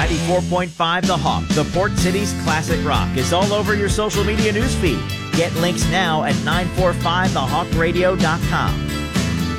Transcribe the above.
94.5 The Hawk, the Port City's classic rock, is all over your social media newsfeed. Get links now at 945thehawkradio.com.